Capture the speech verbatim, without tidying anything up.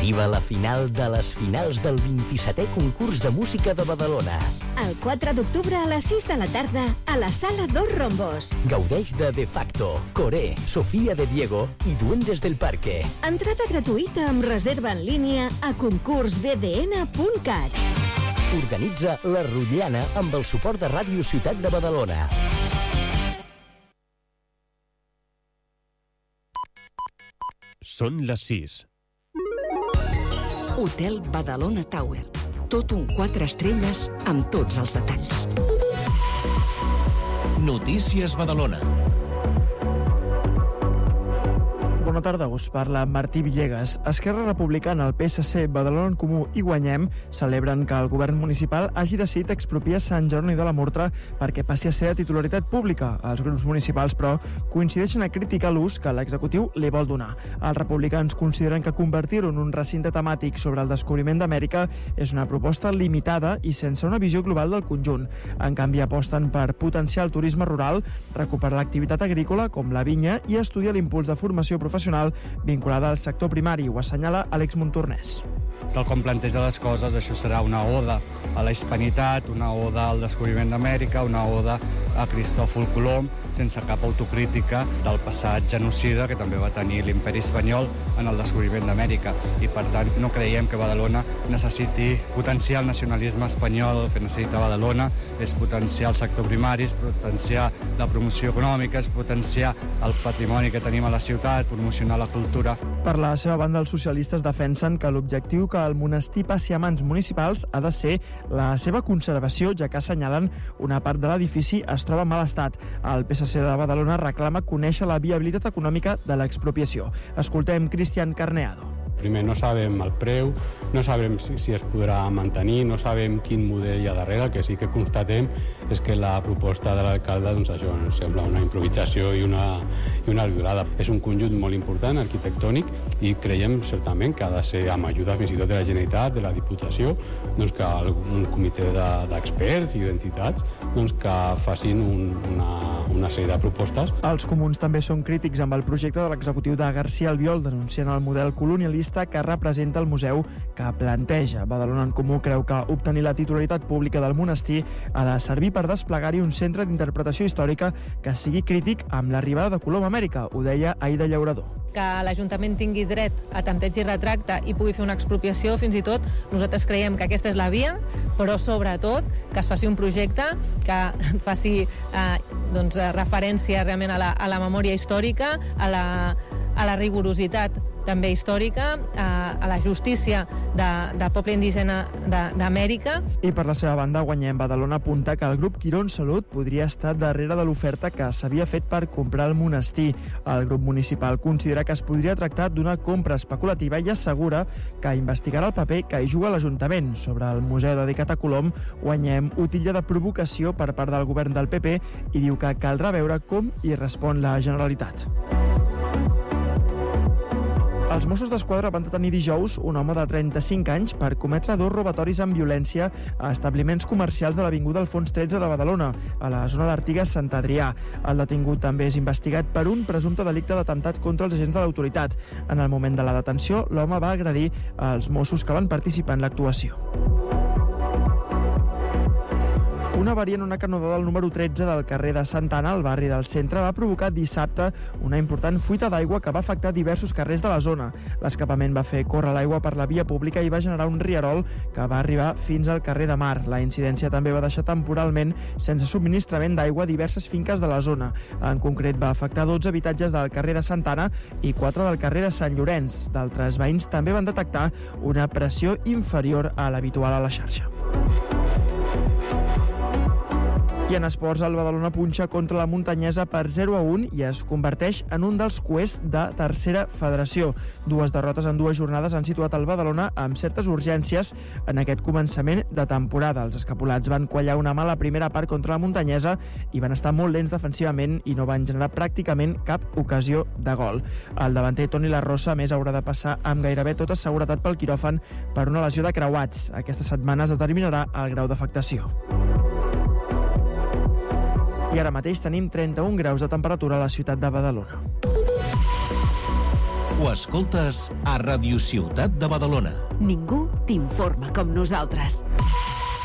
Arriba la final de les finals del vint-i-setè concurs de música de Badalona. El quatre d'octubre a les sis de la tarda a la Sala Dos Rombos. Gaudeix de De Facto, Coré, Sofía de Diego i Duendes del Parque. Entrada gratuïta amb reserva en línia a concurs b d n punt cat. Organitza la Rotllana amb el suport de Ràdio Ciutat de Badalona. Són les sis. Hotel Badalona Tower. Tot un quatre estrelles amb tots els detalls. Notícies Badalona. Bona tarda, us parla Martí Villegas. Esquerra Republicana, el P S C, Badalona en Comú i Guanyem celebren que el govern municipal hagi decidit expropiar Sant Jeroni de la Murtra perquè passi a ser de titularitat pública. Els grups municipals, però, coincideixen a criticar l'ús que l'executiu li vol donar. Els republicans consideren que convertir-ho en un recinte temàtic sobre el descobriment d'Amèrica és una proposta limitada i sense una visió global del conjunt. En canvi, aposten per potenciar el turisme rural, recuperar l'activitat agrícola com la vinya i estudiar l'impuls de formació professional vinculada al sector primari, ho assenyala Àlex Montornès. Tal com planteja les coses, això serà una oda a la hispanitat, una oda al descobriment d'Amèrica, una oda a Cristòfol Colom, sense cap autocrítica del passat genocida que també va tenir l'imperi espanyol en el descobriment d'Amèrica. I, per tant, no creiem que Badalona necessiti potenciar el nacionalisme espanyol. El que necessita Badalona és potenciar el sector primari, és potenciar la promoció econòmica, és potenciar el patrimoni que tenim a la ciutat, promocionar la cultura. Per la seva banda, els socialistes defensen que l'objectiu que el monestir passi a mans municipals ha de ser la seva conservació, ja que assenyalen una part de l'edifici es troba en mal estat. El P S C de Badalona reclama conèixer la viabilitat econòmica de l'expropiació. Escoltem Cristian Carneado. Primer, no sabem el preu, no sabem si, si es podrà mantenir, no sabem quin model hi ha darrere. El que sí que constatem és que la proposta de l'alcalde, doncs això, ens sembla una improvisació i una, i una violada. És un conjunt molt important, arquitectònic, i creiem certament que ha de ser amb ajuda fins i tot de la Generalitat, de la Diputació, doncs que un comitè d'experts i d'entitats doncs que facin un, una, una sèrie de propostes. Els comuns també són crítics amb el projecte de l'executiu de García Albiol, denunciant el model colonialista que representa el museu que planteja. Badalona en Comú creu que obtenir la titularitat pública del monestir ha de servir per desplegar-hi un centre d'interpretació històrica que sigui crític amb l'arribada de Colom a Amèrica, ho deia Aida Llaurador. Que l'Ajuntament tingui dret a tempteig i retracte i pugui fer una expropiació, fins i tot nosaltres creiem que aquesta és la via, però sobretot que es faci un projecte que faci eh, doncs, referència realment a la, a la memòria històrica, a la, a la rigorositat també històrica, a, a la justícia de, del poble indígena d'Amèrica. I per la seva banda, Guanyem Badalona apunta que el grup Quirón Salut podria estar darrere de l'oferta que s'havia fet per comprar el monestir. El grup municipal considera que es podria tractar d'una compra especulativa i assegura que investigarà el paper que hi juga l'Ajuntament. Sobre el museu dedicat a Colom, Guanyem ho titlla de provocació per part del govern del P P i diu que caldrà veure com hi respon la Generalitat. Els Mossos d'Esquadra van detenir dijous un home de trenta-cinc anys per cometre dos robatoris amb violència a establiments comercials de l'avinguda Alfons tretze de Badalona, a la zona d'Artigas Sant Adrià. El detingut també és investigat per un presumpte delicte d'atemptat contra els agents de l'autoritat. En el moment de la detenció, l'home va agredir els Mossos que van participar en l'actuació. Una avaria en una canonada del número tretze del carrer de Santa Anna, al barri del centre, va provocar dissabte una important fuita d'aigua que va afectar diversos carrers de la zona. L'escapament va fer córrer l'aigua per la via pública i va generar un rierol que va arribar fins al carrer de Mar. La incidència també va deixar temporalment sense subministrament d'aigua diverses finques de la zona. En concret, va afectar dotze habitatges del carrer de Santa Anna i quatre del carrer de Sant Llorenç. D'altres veïns també van detectar una pressió inferior a l'habitual a la xarxa. I en esports, el Badalona punxa contra la Muntanyesa per zero a un i es converteix en un dels cuers de tercera federació. Dues derrotes en dues jornades han situat el Badalona amb certes urgències en aquest començament de temporada. Els escapulats van quallar una mala primera part contra la Muntanyesa i van estar molt lents defensivament i no van generar pràcticament cap ocasió de gol. El davanter Toni La Rosa, més, haurà de passar amb gairebé tota seguretat pel quiròfan per una lesió de creuats. Aquesta setmana es determinarà el grau d'afectació. I ara mateix tenim trenta-un graus de temperatura a la ciutat de Badalona. Ho escoltes a Ràdio Ciutat de Badalona. Ningú t'informa com nosaltres.